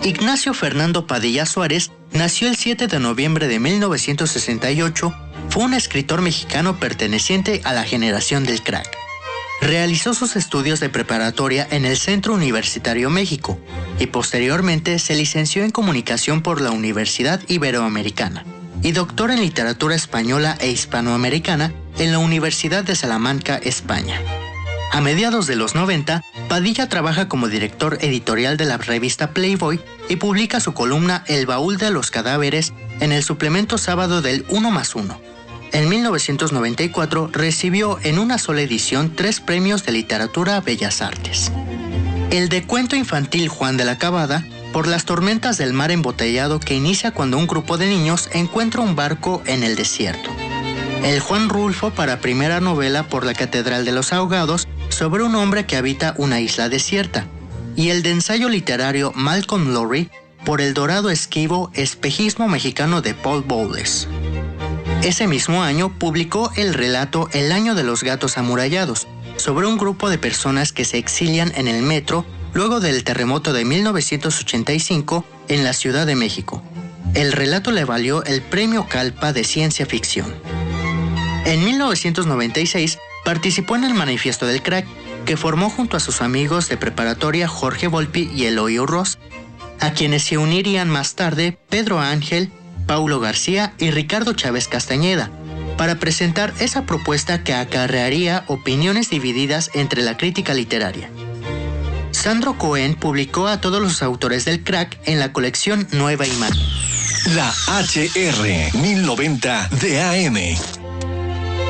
Ignacio Fernando Padilla Suárez nació el 7 de noviembre de 1968, fue un escritor mexicano perteneciente a la generación del crack. Realizó sus estudios de preparatoria en el Centro Universitario México y posteriormente se licenció en Comunicación por la Universidad Iberoamericana y doctor en Literatura Española e Hispanoamericana en la Universidad de Salamanca, España. A mediados de los 90, Padilla trabaja como director editorial de la revista Playboy y publica su columna El Baúl de los Cadáveres en el suplemento sábado del 1+1. En 1994 recibió en una sola edición 3 premios de literatura a Bellas Artes. El de cuento infantil Juan de la Cabada, por las tormentas del mar embotellado que inicia cuando un grupo de niños encuentra un barco en el desierto. El Juan Rulfo para primera novela por la Catedral de los Ahogados, sobre un hombre que habita una isla desierta. Y el de ensayo literario Malcolm Lowry por El Dorado Esquivo, espejismo mexicano de Paul Bowles. Ese mismo año publicó el relato El Año de los Gatos Amurallados, sobre un grupo de personas que se exilian en el metro luego del terremoto de 1985 en la Ciudad de México. El relato le valió el Premio Calpa de Ciencia Ficción. En 1996 participó en el Manifiesto del Crack, que formó junto a sus amigos de preparatoria Jorge Volpi y Eloy Ross, a quienes se unirían más tarde Pedro Ángel, Paulo García y Ricardo Chávez Castañeda, para presentar esa propuesta que acarrearía opiniones divididas entre la crítica literaria. Sandro Cohen publicó a todos los autores del crack en la colección Nueva Imagen. La HR 1090 de AM.